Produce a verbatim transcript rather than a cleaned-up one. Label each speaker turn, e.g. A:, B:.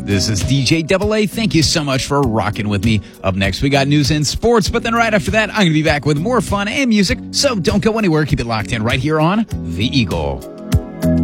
A: This is D J Double A. Thank you so much for rocking with me. Up next, we got news and sports, but then right after that, I'm going to be back with more fun and music. So don't go anywhere. Keep it locked in right here on The Eagle.